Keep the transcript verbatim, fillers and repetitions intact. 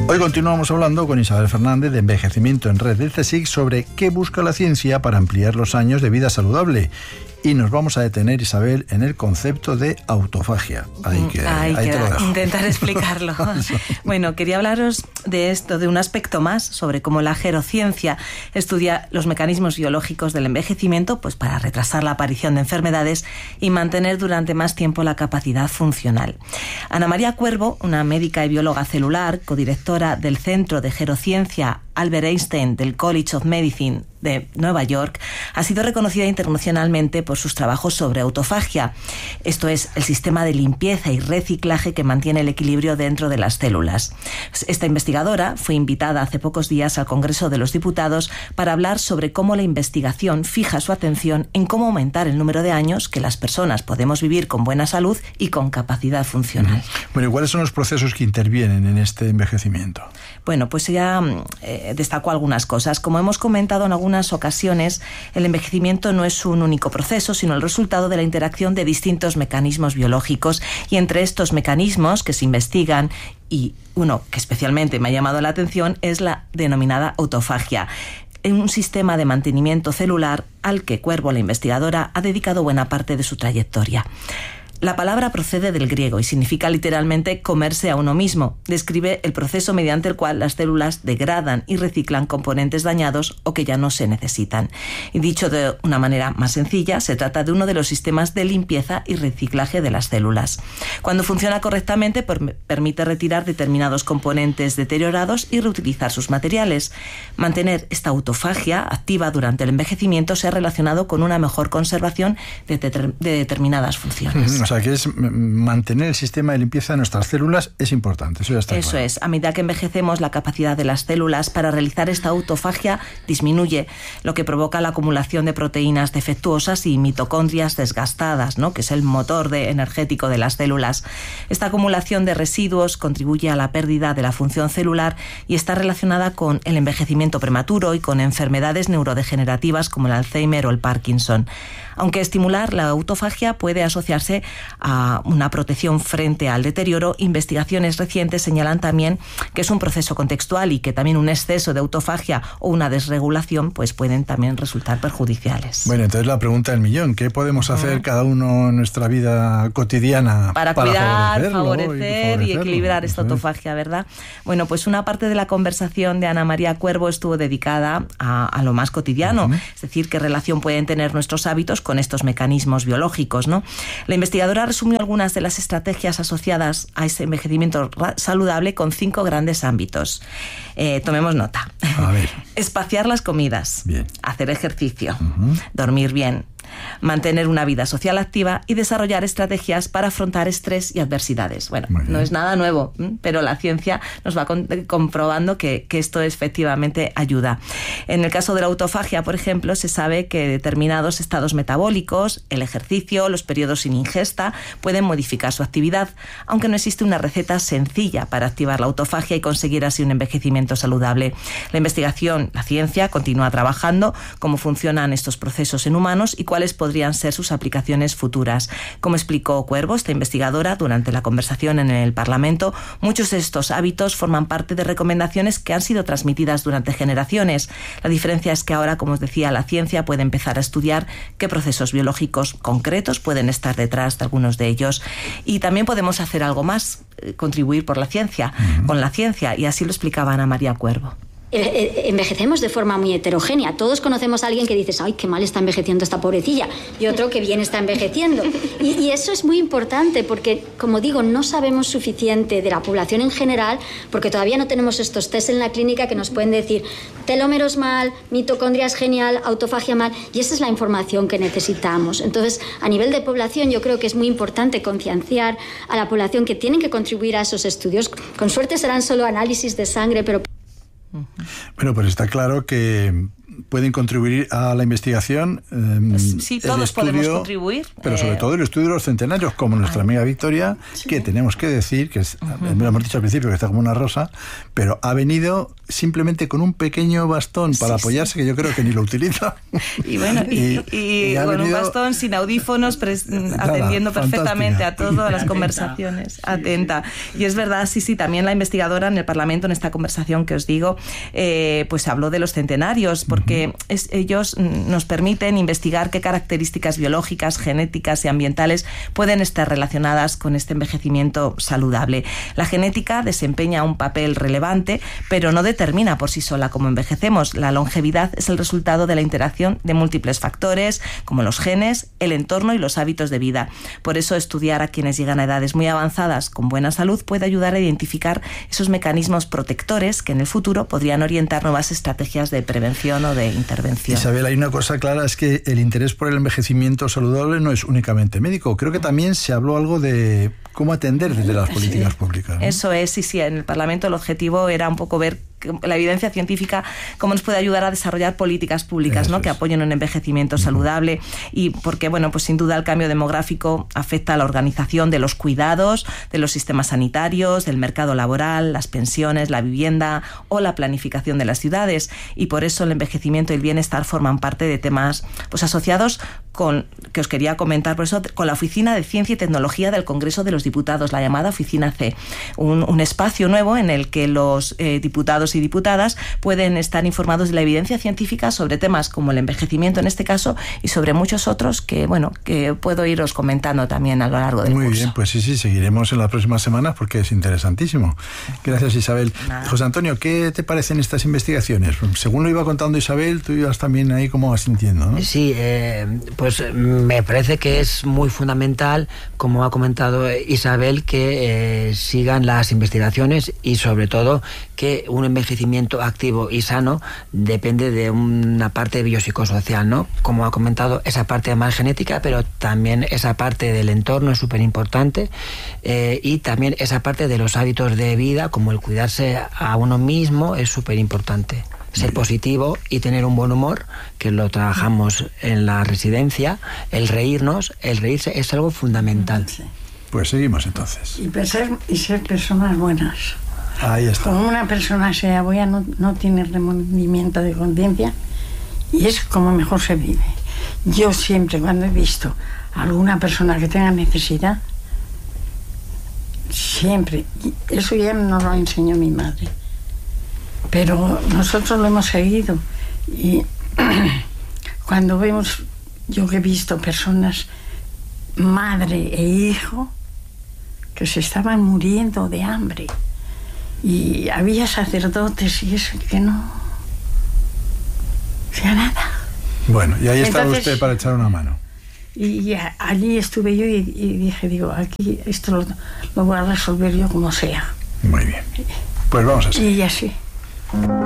Hoy continuamos hablando con Isabel Fernández de Envejecimiento en Red del CSIC sobre qué busca la ciencia para ampliar los años de vida saludable. Y nos vamos a detener, Isabel, en el concepto de autofagia. Ahí, que, ahí, ahí queda, te lo dejo. Intentar explicarlo. Bueno, quería hablaros de esto, de un aspecto más, sobre cómo la gerociencia estudia los mecanismos biológicos del envejecimiento, pues para retrasar la aparición de enfermedades y mantener durante más tiempo la capacidad funcional. Ana María Cuervo, una médica y bióloga celular, codirectora del Centro de Gerociencia Albert Einstein del College of Medicine de Nueva York, ha sido reconocida internacionalmente por sus trabajos sobre autofagia. Esto es el sistema de limpieza y reciclaje que mantiene el equilibrio dentro de las células. Esta investigadora fue invitada hace pocos días al Congreso de los Diputados para hablar sobre cómo la investigación fija su atención en cómo aumentar el número de años que las personas podemos vivir con buena salud y con capacidad funcional. Bueno, ¿y cuáles son los procesos que intervienen en este envejecimiento? Bueno, pues ella eh, destacó algunas cosas. Como hemos comentado en algunas ocasiones, el envejecimiento no es un único proceso, sino el resultado de la interacción de distintos mecanismos biológicos. Y entre estos mecanismos que se investigan, y uno que especialmente me ha llamado la atención, es la denominada autofagia, un sistema de mantenimiento celular al que Cuervo, la investigadora, ha dedicado buena parte de su trayectoria. La palabra procede del griego y significa literalmente comerse a uno mismo. Describe el proceso mediante el cual las células degradan y reciclan componentes dañados o que ya no se necesitan. Y dicho de una manera más sencilla, se trata de uno de los sistemas de limpieza y reciclaje de las células. Cuando funciona correctamente, per- permite retirar determinados componentes deteriorados y reutilizar sus materiales. Mantener esta autofagia activa durante el envejecimiento se ha relacionado con una mejor conservación de, de, de determinadas funciones. O sea, que es mantener el sistema de limpieza de nuestras células es importante, eso ya está Eso claro. es, a medida que envejecemos, la capacidad de las células para realizar esta autofagia disminuye, lo que provoca la acumulación de proteínas defectuosas y mitocondrias desgastadas, ¿no?, que es el motor de, energético de las células. Esta acumulación de residuos contribuye a la pérdida de la función celular y está relacionada con el envejecimiento prematuro y con enfermedades neurodegenerativas como el Alzheimer o el Parkinson. Aunque estimular la autofagia puede asociarse a una protección frente al deterioro, investigaciones recientes señalan también que es un proceso contextual y que también un exceso de autofagia o una desregulación pues pueden también resultar perjudiciales. Bueno, entonces la pregunta del millón, ¿qué podemos hacer uh-huh. cada uno en nuestra vida cotidiana para, para cuidar, favorecer y, y equilibrar esta Eso autofagia, ¿verdad? Bueno, pues una parte de la conversación de Ana María Cuervo estuvo dedicada a, a lo más cotidiano, uh-huh. es decir, qué relación pueden tener nuestros hábitos con estos mecanismos biológicos, ¿no? La investigadora resumió algunas de las estrategias asociadas a ese envejecimiento saludable con cinco grandes ámbitos. Eh, tomemos nota. A ver. Espaciar las comidas. Bien. Hacer ejercicio. Uh-huh. Dormir bien. Mantener una vida social activa y desarrollar estrategias para afrontar estrés y adversidades. Bueno, no es nada nuevo, pero la ciencia nos va con, comprobando que, que esto efectivamente ayuda. En el caso de la autofagia, por ejemplo, se sabe que determinados estados metabólicos, el ejercicio, los periodos sin ingesta, pueden modificar su actividad, aunque no existe una receta sencilla para activar la autofagia y conseguir así un envejecimiento saludable. La investigación, la ciencia, continúa trabajando cómo funcionan estos procesos en humanos y cuáles podrían ser sus aplicaciones futuras. Como explicó Cuervo, esta investigadora, durante la conversación en el Parlamento, muchos de estos hábitos forman parte de recomendaciones que han sido transmitidas durante generaciones. La diferencia es que ahora, como os decía, la ciencia puede empezar a estudiar qué procesos biológicos concretos pueden estar detrás de algunos de ellos. Y también podemos hacer algo más, contribuir por la ciencia, uh-huh. con la ciencia, y así lo explicaba Ana María Cuervo. Envejecemos de forma muy heterogénea. Todos conocemos a alguien que dices, ay, qué mal está envejeciendo esta pobrecilla, y otro que bien está envejeciendo. Y, y eso es muy importante porque, como digo, no sabemos suficiente de la población en general porque todavía no tenemos estos test en la clínica que nos pueden decir telómeros mal, mitocondrias genial, autofagia mal, y esa es la información que necesitamos. Entonces, a nivel de población, yo creo que es muy importante concienciar a la población que tienen que contribuir a esos estudios. Con suerte serán solo análisis de sangre, pero bueno, pues está claro que pueden contribuir a la investigación. Eh, sí, todos estudio, podemos contribuir. Pero eh... sobre todo el estudio de los centenarios, como nuestra amiga Victoria, sí. que tenemos que decir, que es, uh-huh. hemos dicho al principio que está como una rosa, pero ha venido simplemente con un pequeño bastón para sí, apoyarse, sí. que yo creo que ni lo utiliza. Y bueno, y, y, y, y con venido... un bastón, sin audífonos, pres... Nada, atendiendo perfectamente a todas las conversaciones. Atenta. Y es verdad, sí, sí, también la investigadora en el Parlamento, en esta conversación que os digo, eh, pues habló de los centenarios, porque uh-huh. es, ellos nos permiten investigar qué características biológicas, genéticas y ambientales pueden estar relacionadas con este envejecimiento saludable. La genética desempeña un papel relevante, pero no determina por sí sola cómo envejecemos. La longevidad es el resultado de la interacción de múltiples factores, como los genes, el entorno y los hábitos de vida. Por eso, estudiar a quienes llegan a edades muy avanzadas con buena salud puede ayudar a identificar esos mecanismos protectores que en el futuro podrían orientar nuevas estrategias de prevención o de intervención. Isabel, hay una cosa clara, es que el interés por el envejecimiento saludable no es únicamente médico. Creo que también se habló algo de cómo atender desde las políticas sí. públicas, ¿no? Eso es, sí, sí. En el Parlamento el objetivo era un poco ver la evidencia científica, cómo nos puede ayudar a desarrollar políticas públicas, ¿no? que apoyen un envejecimiento uh-huh. saludable, y porque, bueno, pues sin duda el cambio demográfico afecta a la organización de los cuidados, de los sistemas sanitarios, del mercado laboral, las pensiones, la vivienda o la planificación de las ciudades, y por eso el envejecimiento y el bienestar forman parte de temas pues asociados con, que os quería comentar, por eso, con la Oficina de Ciencia y Tecnología del Congreso de los Diputados, la llamada Oficina C, un, un espacio nuevo en el que los eh, diputados y diputadas pueden estar informados de la evidencia científica sobre temas como el envejecimiento en este caso y sobre muchos otros que, bueno, que puedo iros comentando también a lo largo del Muy curso. Muy bien, pues sí, sí, seguiremos en las próximas semanas porque es interesantísimo. Gracias, Isabel. Nada. José Antonio, ¿qué te parecen estas investigaciones? Según lo iba contando Isabel, tú ibas también ahí como asintiendo, ¿no? Sí, eh, pues me parece que es muy fundamental, como ha comentado Isabel, que eh, sigan las investigaciones y sobre todo que un envejecimiento activo y sano depende de una parte biopsicosocial, ¿no? Como ha comentado, esa parte más genética, pero también esa parte del entorno es súper importante, eh, y también esa parte de los hábitos de vida, como el cuidarse a uno mismo, es súper importante. Ser positivo y tener un buen humor, que lo trabajamos en la residencia, el reírnos, el reírse es algo fundamental. Sí. Pues seguimos entonces. Y ser, y ser personas buenas. Ahí está. Como una persona sea buena, no, no tiene remordimiento de conciencia y es como mejor se vive. Yo siempre, cuando he visto a alguna persona que tenga necesidad, siempre, eso ya nos lo enseñó mi madre, pero nosotros lo hemos seguido. Y cuando vemos, yo que he visto personas, madre e hijo, que se estaban muriendo de hambre, y había sacerdotes y eso, que no, o sea, nada. Bueno, y ahí está Entonces, usted para echar una mano. Y a, allí estuve yo y, y dije, digo, aquí esto lo, lo voy a resolver yo como sea. Muy bien. Pues vamos a seguir. Y así.